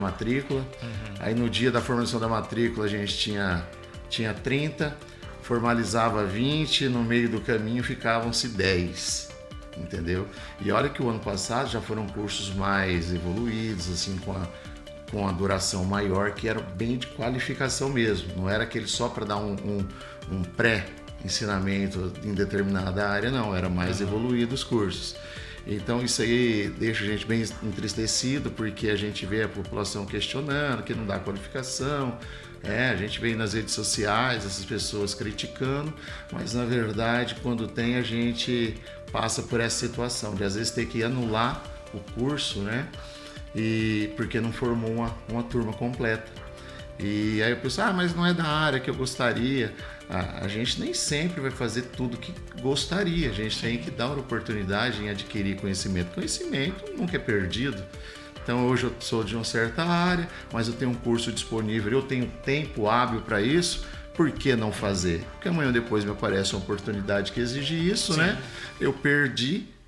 matrícula. Aí no dia da formação da matrícula a gente tinha 30, formalizava 20, no meio do caminho ficavam-se 10, entendeu? E olha que o ano passado já foram cursos mais evoluídos, assim, com a duração maior, que era bem de qualificação mesmo, não era aquele só para dar um pré-ensinamento em determinada área, não, era mais evoluído os cursos. Então isso aí deixa a gente bem entristecido, porque a gente vê a população questionando, que não dá qualificação, a gente vê nas redes sociais essas pessoas criticando, mas na verdade quando tem a gente passa por essa situação de às vezes ter que anular o curso, né? E porque não formou uma turma completa. E aí eu penso, mas não é da área que eu gostaria. A gente nem sempre vai fazer tudo que gostaria, a gente tem que dar oportunidade em adquirir conhecimento. Conhecimento nunca é perdido. Então hoje eu sou de uma certa área, mas eu tenho um curso disponível, eu tenho tempo hábil para isso, por que não fazer? Porque amanhã ou depois me aparece uma oportunidade que exige isso, né? Eu perdi